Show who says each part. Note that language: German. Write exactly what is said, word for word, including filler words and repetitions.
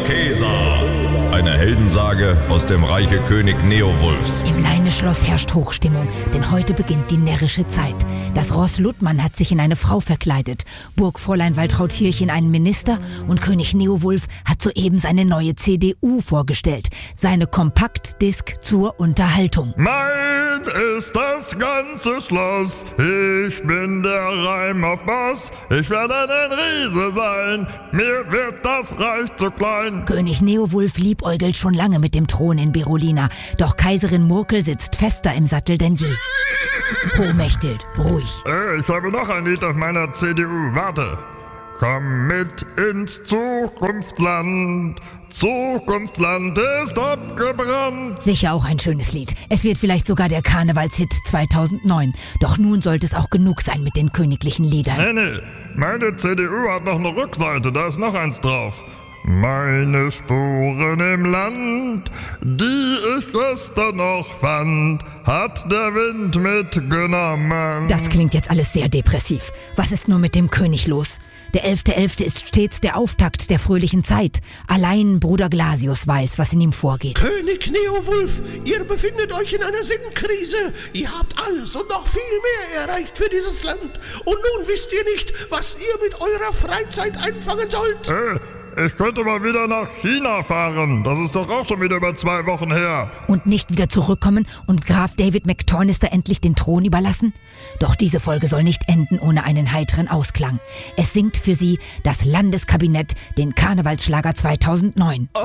Speaker 1: Marquesa. Eine Heldensage aus dem Reiche König Neowulfs.
Speaker 2: Im Leineschloss herrscht Hochstimmung, denn heute beginnt die närrische Zeit. Das Ross Luttmann hat sich in eine Frau verkleidet, Burgfräulein Waltraud-Hirch in einen Minister und König Neowulf hat soeben seine neue C D U vorgestellt. Seine Kompaktdisk zur Unterhaltung.
Speaker 3: Mein ist das ganze Schloss, ich bin der Reim auf Boss, ich werde ein Riese sein, mir wird das Reich zu klein.
Speaker 2: König Neowulf liebäugelt schon lange mit dem Thron in Berolina, doch Kaiserin Murkel sitzt fester im Sattel denn je. Hochmächtelt, ruhig.
Speaker 3: Äh, ich habe noch ein Lied auf meiner C D U, warte. Komm mit ins Zukunftsland, Zukunftsland ist abgebrannt.
Speaker 2: Sicher auch ein schönes Lied. Es wird vielleicht sogar der Karnevalshit zweitausendneun. Doch nun sollte es auch genug sein mit den königlichen Liedern.
Speaker 3: Nee, nee, meine C D U hat noch eine Rückseite, da ist noch eins drauf. Meine Spuren im Land, die ich gestern noch fand, hat der Wind mitgenommen.
Speaker 2: Das klingt jetzt alles sehr depressiv. Was ist nur mit dem König los? Der elfte elfte ist stets der Auftakt der fröhlichen Zeit. Allein Bruder Glasius weiß, was in ihm vorgeht.
Speaker 4: König Neowulf, ihr befindet euch in einer Sinnkrise. Ihr habt alles und noch viel mehr erreicht für dieses Land. Und nun wisst ihr nicht, was ihr mit eurer Freizeit einfangen sollt.
Speaker 3: Äh. Ich könnte mal wieder nach China fahren. Das ist doch auch schon wieder über zwei Wochen her.
Speaker 2: Und nicht wieder zurückkommen und Graf David McTornister endlich den Thron überlassen? Doch diese Folge soll nicht enden ohne einen heiteren Ausklang. Es singt für Sie das Landeskabinett den Karnevalsschlager zweitausendneun.